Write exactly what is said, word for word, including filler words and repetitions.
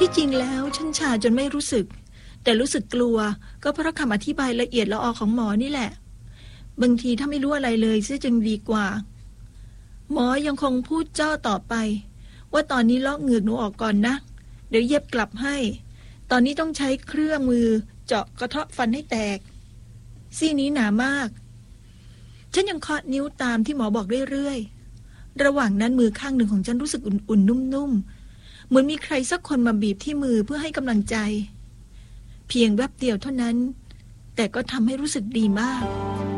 ที่จริงแล้วฉันชาจนไม่รู้สึกแต่รู้สึกกลัวก็เพราะคำอธิบายละเอียดละออของหมอนี่แหละบางทีถ้าไม่รู้อะไรเลยเสียจึงดีกว่าหมอยังคงพูดเจ้าต่อไปว่าตอนนี้ลอกเหงือกหนูออกก่อนนะเดี๋ยวเย็บกลับให้ตอนนี้ต้องใช้เครื่องมือเจาะกระเทาะฟันให้แตกซี่นี้หนามากฉันยังเคาะนิ้วตามที่หมอบอกเรื่อยๆระหว่างนั้นมือข้างหนึ่งของฉันรู้สึกอุ่นๆนุ่มๆเหมือนมีใครสักคนมาบีบที่มือเพื่อให้กำลังใจเพียงแวบเดียวเท่านั้นแต่ก็ทำให้รู้สึกดีมาก